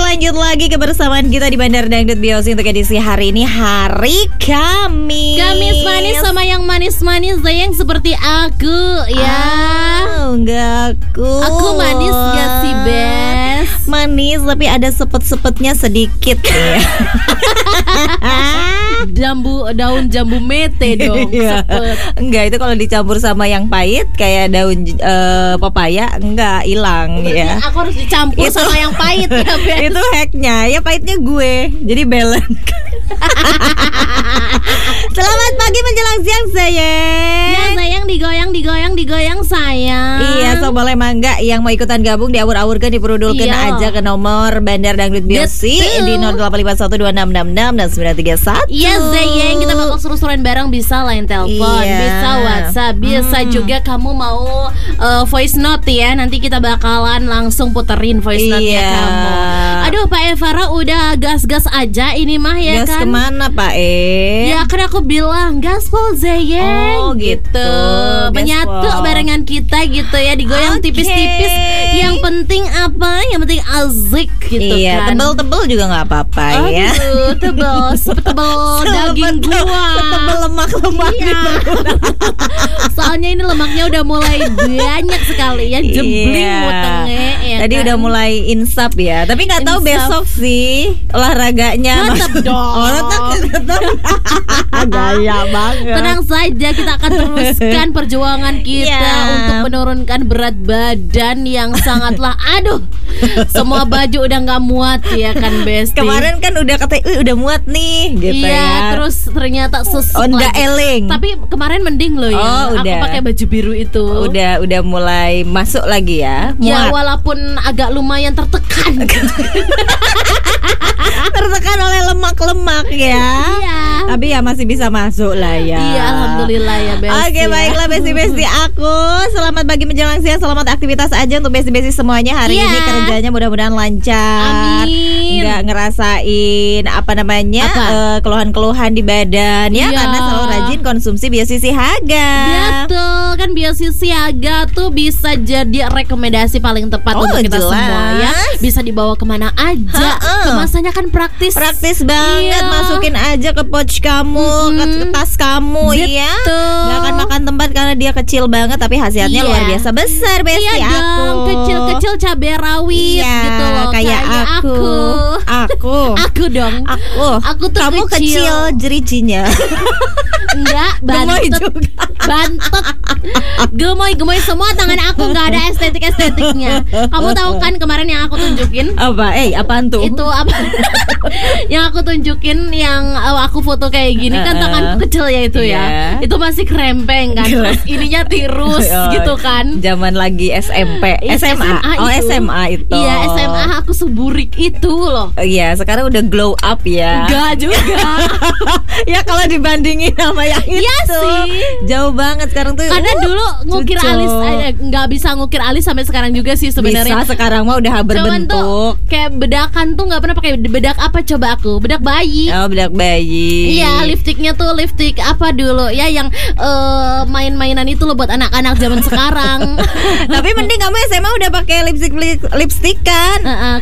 lanjut lagi kebersamaan kita di Bandar Dangdut BOC untuk edisi hari ini, hari Kamis. Kamis manis sama yang manis-manis sayang seperti aku ya. Enggak Aku manis gak sih Bes? Manis tapi ada sepet-sepetnya sedikit ya. Daun jambu mete dong. Sepet. Enggak, itu kalau dicampur sama yang pahit kayak daun pepaya enggak hilang ya. Aku harus dicampur sama yang pahit ya Bes. Itu hacknya, ya pahitnya gue. Jadi balance. Selamat pagi menjelang siang sayang. Ya sayang, digoyang sayang. Iya, so boleh mangga yang mau ikutan gabung diawur-awurkan, diperudulkan aja ke nomor Bandar Dangdut BOC di 08512666 dan 931. Iya sayang, kita bakal seru-seruan bareng, bisa line telepon, bisa WhatsApp, bisa juga kamu mau voice note ya. Nanti kita bakalan langsung puterin voice note-nya kamu. Aduh Pak Evara udah gas-gas aja ini mah ya gas kan. Kemana Pak Ya kan aku bilang gaspol Zayeng. Oh gitu. Menyatu barengan kita gitu ya, digoyang tipis-tipis. Yang penting apa? Yang penting azik gitu kan. Tebel-tebel juga nggak apa-apa ya. Tebel, setebel daging gua. Setebel lemak-lemak gitu. Soalnya ini lemaknya udah mulai banyak sekali ya, jembling mutengnya ya. Tadi kan? udah mulai insap ya. Tapi nggak tahu besok sih olahraganya. Tetap dong. Tetap. Gaya banget. Tenang saja, kita akan teruskan perjuangan kita untuk menurunkan berat badan yang sangatlah semua baju udah nggak muat ya kan Besti. Kemarin kan udah kata udah muat nih gitu ya. Terus ternyata nggak eling. Tapi kemarin mending loh ya. Aku pakai baju biru itu. Udah mulai masuk lagi ya. Muat. Ya walaupun agak lumayan tertekan. Tertekan oleh lemak-lemak ya. Iya. Tapi ya masih bisa masuk lah ya. Iya, alhamdulillah ya Besti. Oke, baiklah Besti-Besti aku. Selamat pagi menjelang siang, selamat aktivitas aja untuk Besti-Besti semuanya hari ini, kerjanya mudah-mudahan lancar. Amin. Nggak ngerasain keluhan-keluhan di badan ya, karena selalu rajin konsumsi BioC Sihaga. Betul, kan BioC Sihaga tuh bisa jadi rekomendasi paling tepat untuk kita semua ya. Bisa dibawa kemana aja. Kemasannya kan praktis banget. Masukin aja ke pouch kamu, ke tas kamu. Iya. Gak akan makan tempat karena dia kecil banget, tapi hasilnya luar biasa besar Besti aku. Kecil-kecil cabai rawit gitu loh. Kayak aku dong. Aku tuh kamu kecil jerijinya. Enggak, bantet. Gemoy semua tangan aku, nggak ada estetiknya. Kamu tahu kan kemarin yang aku tunjukin apa? Apaan tuh? Itu apa? Yang aku tunjukin, yang aku foto kayak gini kan tanganku kecil ya itu ya. Itu masih krempeng kan. Terus ininya tirus gitu kan. Zaman lagi SMP, SMA. SMA itu. Iya, SMA aku seburik itu loh. Iya, sekarang udah glow up ya. Enggak juga. Ya kalau dibandingin sama yang itu. Iya sih. Jauh banget sekarang tuh. Karena dulu ngukir alis nggak bisa ngukir alis sampai sekarang juga sih sebenarnya. Bisa, sekarang mah udah berbentuk. Tuh, kayak bedakan tuh nggak pernah pakai bedak apa coba aku? Bedak bayi. Oh, bedak bayi. Iya, lipstiknya tuh lipstik apa dulu ya, yang main-mainan itu loh buat anak-anak zaman sekarang. Tapi mending kamu SMA udah pakai lipstikan.